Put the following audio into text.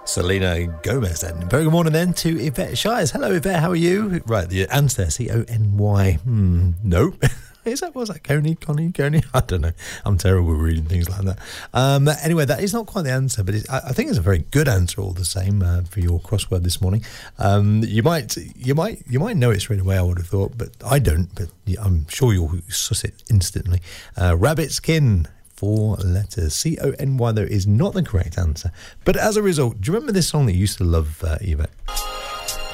Selena Gomez then. Very good morning then to Yvette Shires. Hello Yvette, how are you? Right, the answer, C-O-N-Y. No. Was that Coney? I don't know. I'm terrible at reading things like that. Anyway, that is not quite the answer, but I think it's a very good answer all the same for your crossword this morning. You might know it straight away, I would have thought, but I don't. But I'm sure you'll suss it instantly. Rabbitskin. 4 letters. C-O-N-Y, though, is not the correct answer. But as a result, do you remember this song that you used to love, Yvette?